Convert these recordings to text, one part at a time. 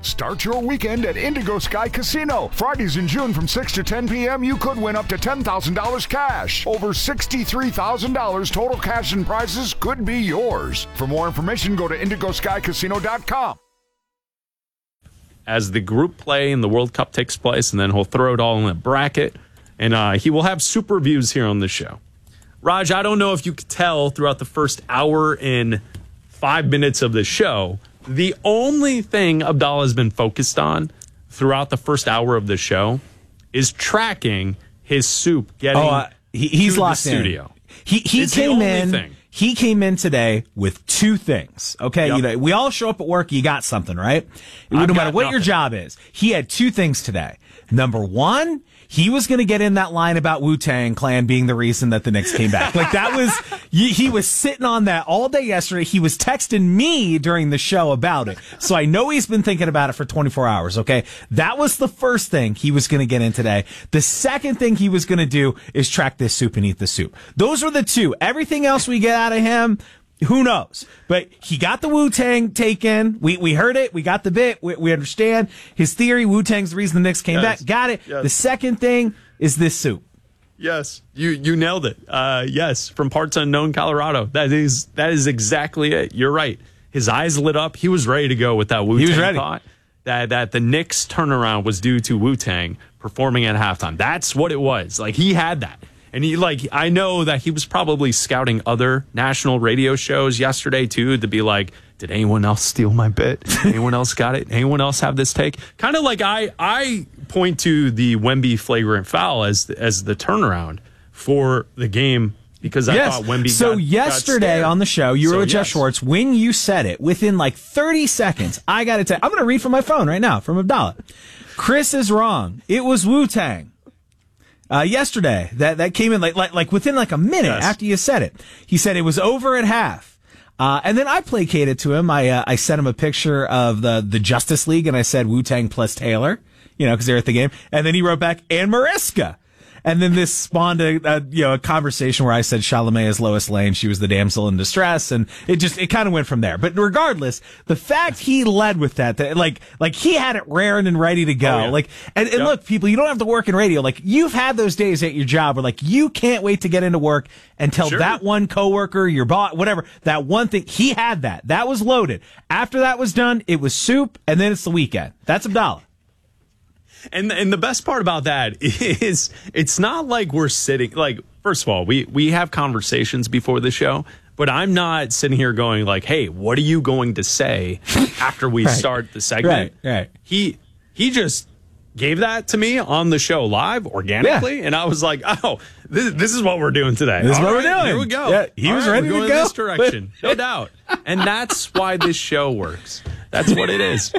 Start your weekend at Indigo Sky Casino. Fridays in June from 6 to 10 p.m., you could win up to $10,000 cash. Over $63,000 total cash and prizes could be yours. For more information, go to indigoskycasino.com. As the group play in the World Cup takes place, and then he'll throw it all in a bracket, and he will have super reviews here on the show. Raj, I don't know if you could tell throughout the first hour and 5 minutes of the show, the only thing Abdallah has been focused on throughout the first hour of the show is tracking his soup getting he's to locked the studio. He came in. He came in today with two things. Okay, Yep. we all show up at work. You got something, right? No matter what your job is. He had two things today. Number one, he was going to get in that line about Wu-Tang Clan being the reason that the Knicks came back. Like that was, he was sitting on that all day yesterday. He was texting me during the show about it. So I know he's been thinking about it for 24 hours. Okay. That was the first thing he was going to get in today. The second thing he was going to do is track this soup and eat the soup. Those were the two. Everything else we get out of him, who knows? But he got the Wu-Tang taken. We heard it. We got the bit. We understand his theory. Wu-Tang's the reason the Knicks came back. Got it. Yes. The second thing is this soup. Yes, you nailed it. Yes, from parts unknown, Colorado. That is exactly it. You're right. His eyes lit up. He was ready to go with that Wu-Tang thought. That the Knicks turnaround was due to Wu-Tang performing at halftime. That's what it was. Like, he had that. And I know that he was probably scouting other national radio shows yesterday too, to be like, did anyone else steal my bit? Anyone else got it? Anyone else have this take? Kind of like I point to the Wemby flagrant foul as the turnaround for the game, because I thought Wemby got yesterday on the show, you were with Jeff Schwartz. When you said it, within like 30 seconds, I got to tell you, I'm going to read from my phone right now from Abdallah. Chris is wrong. It was Wu-Tang. Yesterday, that came in like within like a minute after you said it. He said it was over at half. And then I placated to him. I sent him a picture of the Justice League, and I said Wu-Tang plus Taylor, because they're at the game. And then he wrote back, and Mariska. And then this spawned a conversation where I said Chalamet is Lois Lane. She was the damsel in distress. And it kind of went from there. But regardless, the fact he led with that like he had it raring and ready to go. And look, people, you don't have to work in radio. Like, you've had those days at your job where like you can't wait to get into work and tell that one coworker, your boss, whatever, that one thing. He had that. That was loaded. After that was done, it was soup, and then it's the weekend. That's Abdallah. And the best part about that is it's not like we're sitting, like, first of all, we have conversations before the show, but I'm not sitting here going like, hey, what are you going to say after we start the segment? Right. He just gave that to me on the show live organically, and I was like, oh, this is what we're doing today. This is what we're doing. Here we go. Yeah, he was ready to go. In this direction, no doubt. And that's why this show works. That's what it is.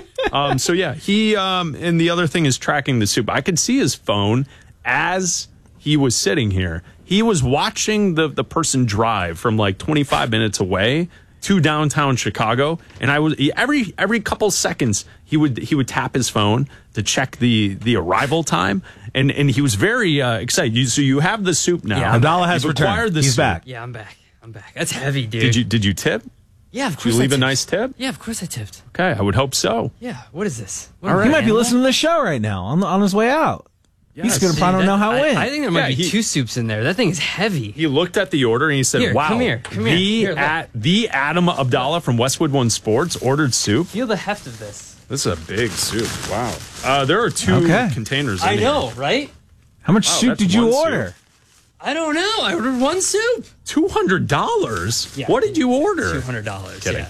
He and the other thing is tracking the soup. I could see his phone as he was sitting here. He was watching the person drive from like 25 minutes away to downtown Chicago, and I was every couple seconds he would tap his phone to check the arrival time, and he was very excited. So you have the soup now. Yeah, Abdallah has returned. He's back. Yeah, I'm back. That's heavy, dude. Did you tip? Yeah, of course. Did you leave a nice tip? Yeah, of course I tipped. Okay, I would hope so. Yeah, what is this? All right. He might be listening to the show right now on his way out. Yes. He's going to probably know how it went. I think there might be two soups in there. That thing is heavy. He looked at the order and he said, wow. Come here. The Adam Abdallah from Westwood One Sports ordered soup. Feel the heft of this. This is a big soup. Wow. There are two containers in I know, here. right? How much soup did you order? Soup. I don't know. I ordered one soup. $200? Yeah. What did you order? $200. Kidding.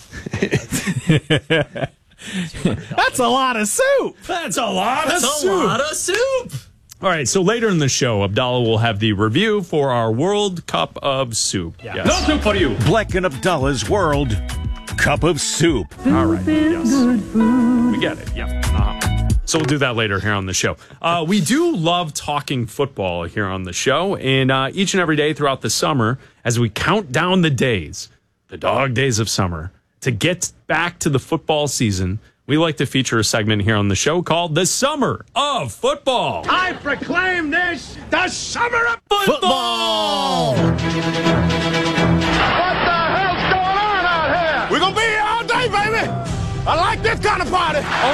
Yeah. That's a lot of soup. That's a lot of soup. All right, so later in the show, Abdallah will have the review for our World Cup of Soup. Yeah. Yes. No soup for you. Bleck and Abdallah's World Cup of Soup. All right, yes. We get it, yeah. So we'll do that later here on the show. We do love talking football here on the show, and each and every day throughout the summer, as we count down the days, the dog days of summer, to get back to the football season, we like to feature a segment here on the show called The Summer of Football. I proclaim this the Summer of Football! What the hell's going on out here? We're going to be here all day, baby. I like this kind of party.